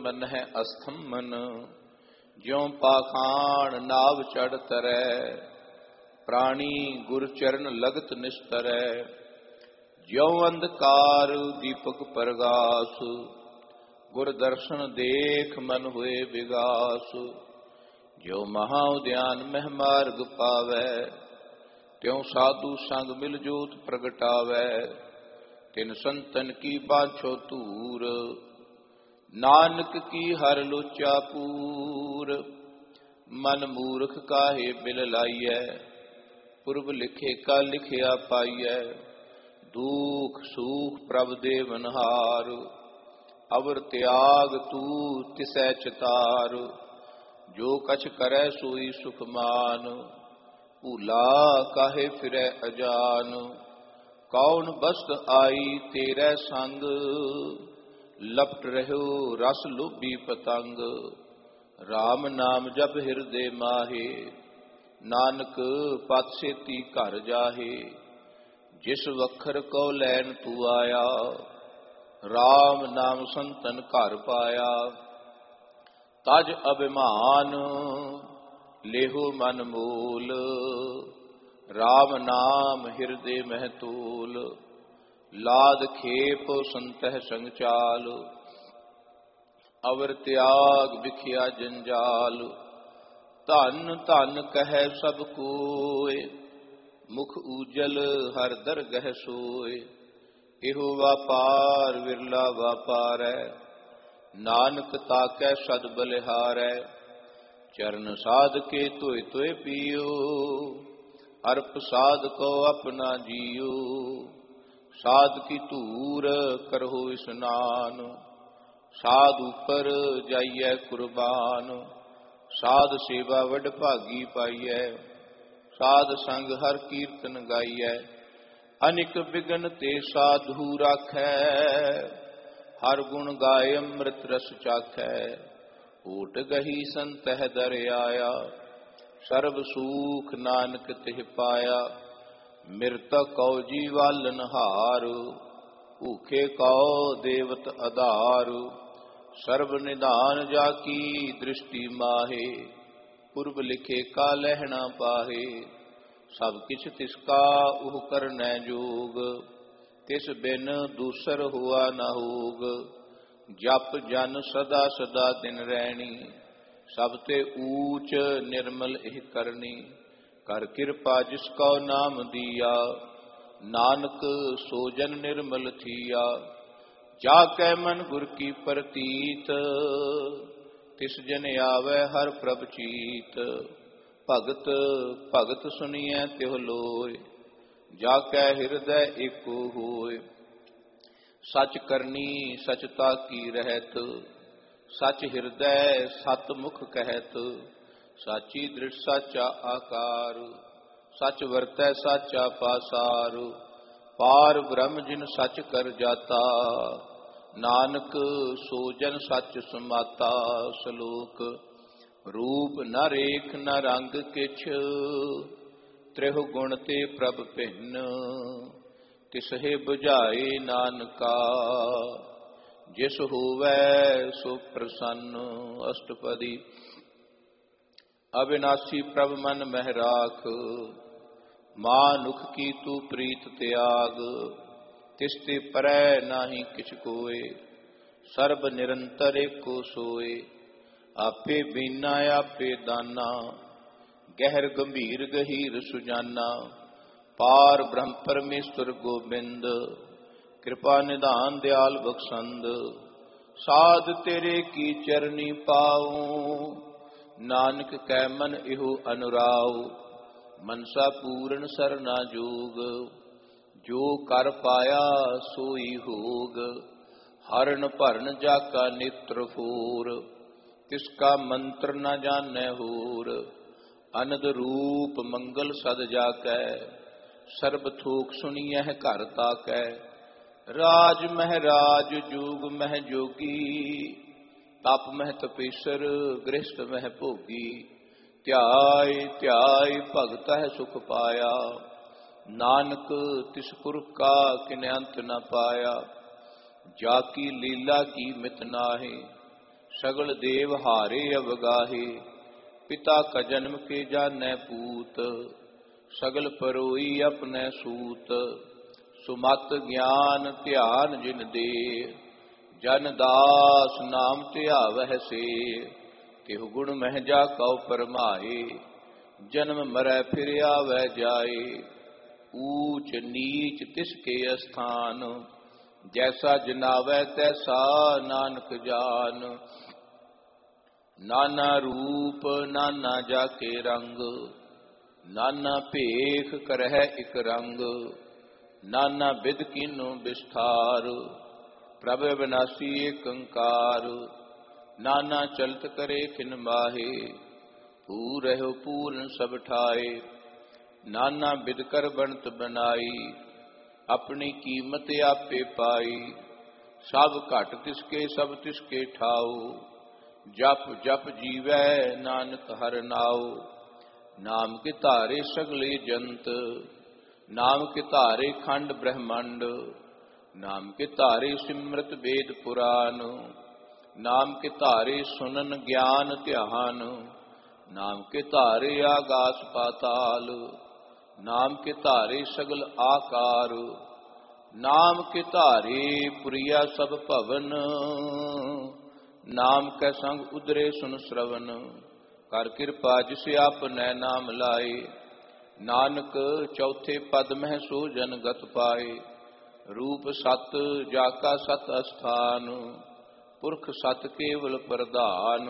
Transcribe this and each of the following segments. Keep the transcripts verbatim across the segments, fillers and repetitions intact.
मन है अस्थम मन, ज्यों पाखाण नाव चढ़ तरੈ, प्राणी गुर चरण लगत निस्तरै, ज्यों अंधकार दीपक प्रगास, गुर दर्शन देख मन हुए विगास, ज्यों महा उद्यान मह मार्ग पावै, त्यों साधु संग मिल जोत प्रगटावै, तिन संतन की बाछो तूर, नानक की हर लोचा पूर, मन मूर्ख काहे बिल लाइयै, पुरब लिखे का लिखिया पाइयै, दुख सुख प्रभ देवनहार, अवर त्याग तू तिसै चितार, जो कछ करै सोई सुख मान, भूला काहे फिरै अजान, कौन बस्त आई तेरै संग, लपट रहो रस लोभी पतंग, राम नाम जप हिरदे माहे, नानक पत सेती घर जाहे, जिस वखर को लैन तू आया, राम नाम संतन घर पाया, तज अभिमान लेहो मन मूल, राम नाम हिरदे मह तूल, लाद खेप संतह संगचाल, अवर त्याग बिखिया जंजाल, धन धन कह सब कोय, मुख उजल हर दरगह सोय, इहो व्यापार विरला व्यापारै, नानक ताकै सद बलिहारै, चरण साध के तोय तोय पियो, अर्प साध को अपना जियो, साध की धूर करहो स्नान, साध ऊपर जाइए कुर्बान, साध सेवा वड भागी पाइयै, साध संग हर कीर्तन गाइयै, अनिक बिघन ते साधु राखै, हर गुण गाय अमृत रस चाखै, ऊट गही संतह दर आया, सर्ब सुख नानक तिह पाया, मृतक कौ जीवालन हार, भूखे कौ देवत आधार, सर्व निधान जाकी दृष्टि माहे, पूर्व लिखे का लहना पाहे, सब किछ तिसका उह करनै जोग, तिस बिन दूसर हुआ न होग, जप जन सदा सदा दिन रैनी, सब ते ऊच निर्मल एह करनी, कर कृपा जिसको नाम दिया, नानक सो जन निर्मल थिया, जाकै मन गुर की प्रतीत, तिस जन आवे हर प्रभ चीत, भगत भगत सुनिए त्यों लोय, जाकै हृदय एको होय, सच करनी सचता की रहत, सच हृदय सत मुख कहत, साची दृढ़ साचा आकार, सच वरतै साचा पासार, पार ब्रह्म जिन सच कर जाता, नानक सो जन सच समाता, सलोक रूप न रेख न रंग किछ, त्रिह गुण ते प्रभ भिन्न, तिसहे बुझाए नानका, जिस होवै सो प्रसन्न। अष्टपदी। अविनाशी प्रभ मन मह राख, मानुख की तू प्रीत त्याग, तिसते परै नाही किछ कोय, सर्ब निरंतर एको सोय, आपे बीना आपे दाना, गहर गंभीर गहीर सुजाना, पार ब्रह्म परमेश्वर गोबिंद, कृपा निधान दयाल बख्शंद, साध तेरे की चरनी पाऊं, नानक कै मन इहो अनुराव, मनसा पूर्ण सरना जोग, जो कर पाया सोई होग, हरण भरन जाका नेत्र फोर, तिसका मंत्र न जानै होर, अनद रूप मंगल सद जाकै, सर्ब थोक सुनियह घर ताकै, राज मह राज जोग मह जोगी, तप मह तपेसर गृहस्थ मह भोगी, ध्याय ध्याय भगत है सुख पाया, नानक तिस पुरख का किन्य अंत न पाया, जाकी लीला की मित नाहे, सगल देव हारे अवगाहे, पिता का जन्म के जानै पूत, सगल परोई अपने सूत। सुमत ज्ञान ध्यान जिन दे, जन दास नाम ध्यावह से। तिहु गुण महजा कौ परमाए, जन्म मरै फिर आवै जाए। ऊच नीच तिसके स्थान, जैसा जनावै तैसा नानक जान। नाना रूप नाना जाके रंग, नाना भेख करह इक रंग। नाना बिद कीनो विस्तार, प्रभ विनाशी एक अंकार। नाना चलत करे खिन माहे, पूरहु पूरन सब ठाए। नाना बिद कर बनत बनाई, अपनी कीमत आपे पाई। सब घट तिसके सब तिसके ठाओ, जप जप जीवै नानक हर नाओ। नाम के धारे सगले जंत, नाम के धारे खंड ब्रह्मंड। नाम के धारे सिमरत वेद पुराण, नाम के धारे सुनन ज्ञान ध्यान। नाम के धारे आकाश पाताल, नाम के धारे सगल आकार। नाम के धारे पुरिया सब भवन, नाम कै संग उदरे सुन श्रवण। कर कृपा जिस आपने नाम लाए, नानक चौथे पद मह सो जन गत पाए। रूप सत जाका सत अस्थान, पुरख सत केवल प्रधान।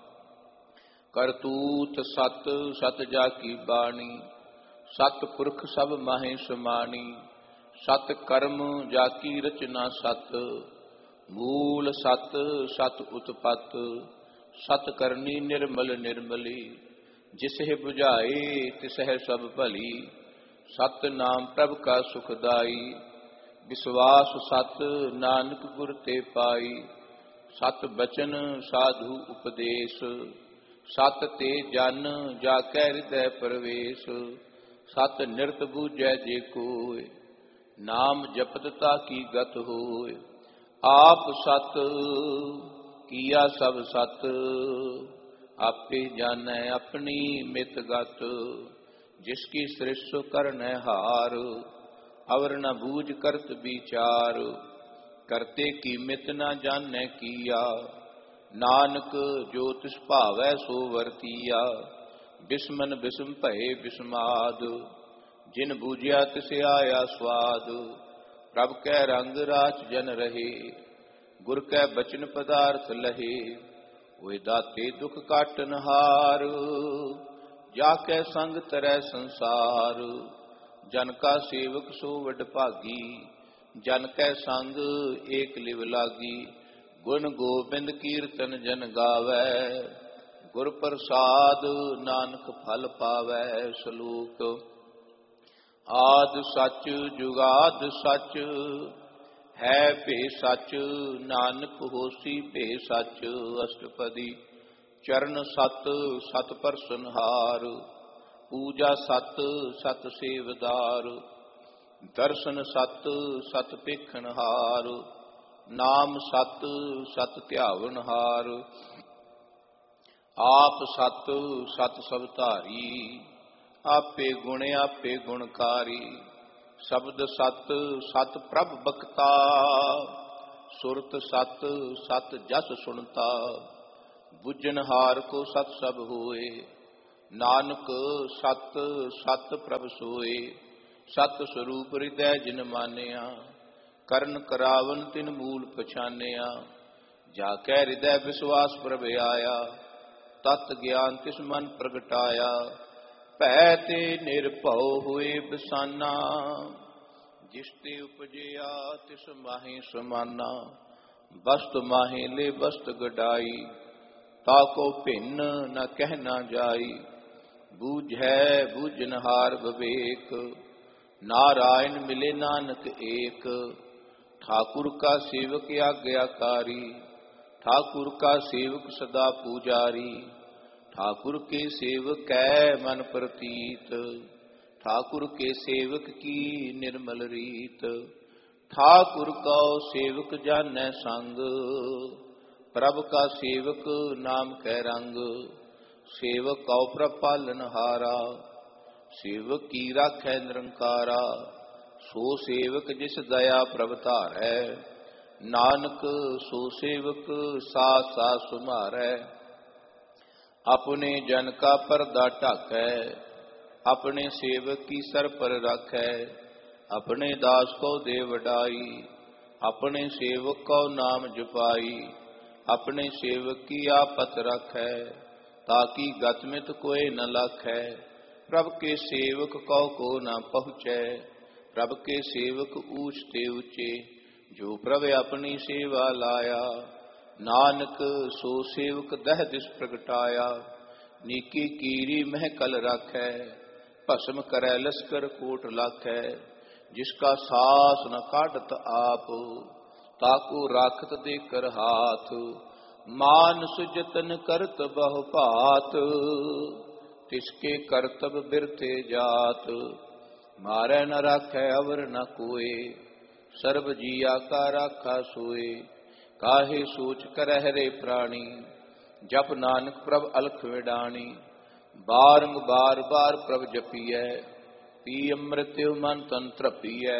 करतूत सत सत जाकी बाणी, सत पुरख सब माहे समानी। सत कर्म जाकी रचना सत, मूल सत सत उत्पत। सत करनी निर्मल निर्मली, जिसहे बुझाए तिसह सब भली। सत नाम प्रभ का सुखदाई, विश्वास सत नानक गुर ते पाई। सत बचन साधु उपदेश, सत ते जन जाकै हृदय प्रवेश। सत निरत बूझै जे कोय, नाम जपत ताकी गत होय। आप सत किया सब सत, आपे जानै अपनी मित गत। जिसकी सृष्टि करनै हार, अवर न बूझ करत विचार। करते की मित न जानै किया, नानक जो तिस भावै सो वरतिया। बिस्मन बिस्म भये बिस्माद, जिन बूझिया तिस आया स्वाद। प्रभ कै रंग राच जन रहे, गुर कै बचन पदार्थ लहे। ओए दाते दुख काटन हार, जाकै संग तरੈ संसार। जन का सेवक सो वड भागी, जन कै संग एक लिव लागी। गुण गोबिंद कीर्तन जन गावै, गुर प्रसाद नानक फल पावै। सलोक आद सच जुगाद सच, है भे सच नानक होसी भे सच। अष्टपदी चरण सत सत परसनहार, पूजा सत सत सेवदार। दर्शन सत सत पेखनहार, नाम सत सत ध्यावनहार। आप सत सत सब धारी, आपे गुण आपे गुणकारी। शब्द सत सत प्रभ बक्ता, सुरत सत सत जस सुनता। बुझनहार को सत सब होए, नानक सत सत प्रभ सोए। सत स्वरूप हृदय जिन मानिया, करण करावन तिन मूल पछानिया। जाकै हृदय विश्वास प्रभ आया, तत् ज्ञान तिस मन प्रगटाया। भै ते निर्भव होए बसाना, जिसते उपजिया तिस माहि समाना। बस्त माहि ले बस्त गडाई, ताको भिन्न न कह न जाई। बूझै बूझनहार विवेक, नारायण मिले नानक एक। ठाकुर का सेवक आज्ञाकारी, ठाकुर का सेवक सदा पूजारी। ठाकुर के सेवक कै मन प्रतीत, ठाकुर के सेवक की निर्मल रीत। ठाकुर का सेवक जानै संग, प्रभ का सेवक नाम कै रंग, सेवक कौ प्रभ पालन हारा। सेवक की राखै निरंकारा, सो सेवक जिस दया प्रभ धारै। नानक सो सेवक साथ साथ सुमारै। अपने जन का परदा ढाकै, अपने सेवक की सर पर राखै। अपने दास को दे वडाई, अपने सेवक को नाम जपाई। अपने सेवक की आपत रखै, ताकि गतमित कोई न लखै। प्रभ के सेवक कौ को न पहुँचै, प्रभ के सेवक ऊंचते ऊंचे। जो प्रभ अपनी सेवा लाया, नानक सो सेवक दह दिस प्रगटाया। नीकी कीरी महकल रखै, भस्म करै लश्कर कोट लाखै। जिसका सास न काटत आप, ताकू राखत देकर हाथ। मानस जतन करत बहु भात, तिसके करतब बिरथे जात। मारै न राखै अवर न कोय, सर्ब जिया का राखा सोए। काहे सोच करह रे प्राणी, जप नानक प्रभ अलख विडाणी। बारंग बार बार प्रभ जपियै, पी अमृत मन तन तृपियै।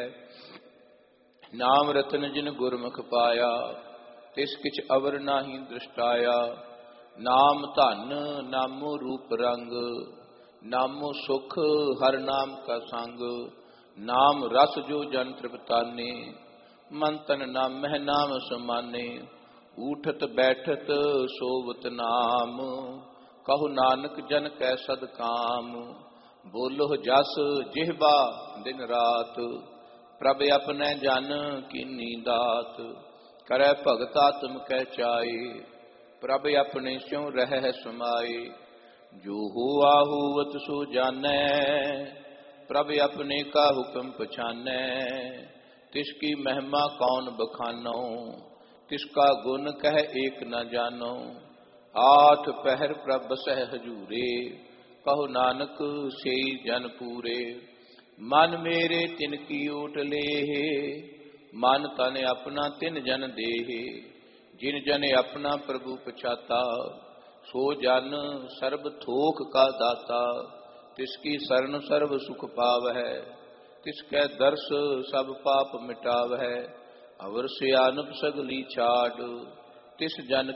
नाम रतन जिन गुरमुख पाया, तिस किछ अवर नाहि दृष्टाया। नाम धन नामो रूप रंग, नामो सुख हर नाम का संग। नाम रस जो जन तृप्ताने, मन तन नामह नाम समाने। उठत बैठत सोवत नाम, कहु नानक जन कै सद काम। बोलो जस जिह्वा दिन रात, प्रभ अपने जन कीनी दात। करै भगत आत्म कै चाए, प्रभ अपने स्यों रह समाए। जो हुआ होवत सो जानै, प्रभ अपने का हुक्म पछानै। तिसकी महिमा कौन बखानो, तिसका गुण कह एक न जानो। आठ पहर प्रभ बसै हजूरे, कहो नानक सेई जन पूरे। मन मेरे तिनकी ओट लेहे, मन तन अपना तिन जन देहे। जिन जन अपना प्रभु पछाता, सो जन सर्ब थोक का दाता। तिसकी शरण सर्व सुख पावै, तिसकै दर्श सब पाप मिटावै। अवर सियानप सगली छाड़, तिस जन